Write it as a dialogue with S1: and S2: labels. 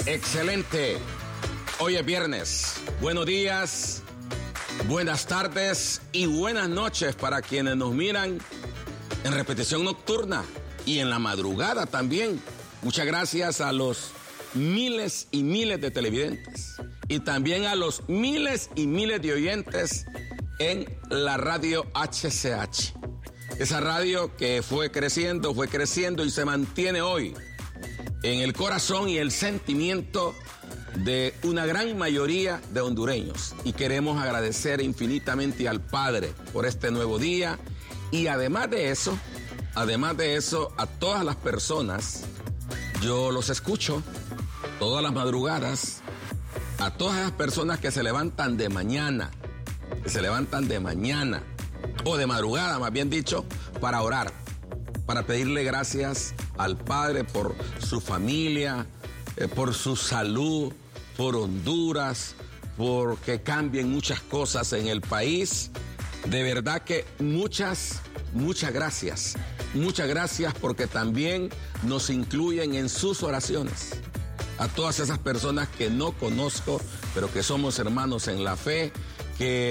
S1: Excelente. Hoy es viernes. Buenos días, buenas tardes y buenas noches para quienes nos miran en repetición nocturna y en la madrugada también. Muchas gracias a los miles y miles de televidentes y también a los miles y miles de oyentes en la radio HCH. Esa radio que fue creciendo y se mantiene hoy en el corazón y el sentimiento de una gran mayoría de hondureños. Y queremos agradecer infinitamente al Padre por este nuevo día. Y además de eso, a todas las personas, yo los escucho todas las madrugadas, a todas las personas que se levantan de mañana, o de madrugada, más bien dicho, para orar, para pedirle gracias al Padre por su familia, por su salud, por Honduras, porque cambien muchas cosas en el país. De verdad que muchas gracias. Muchas gracias porque también nos incluyen en sus oraciones. A todas esas personas que no conozco, pero que somos hermanos en la fe, que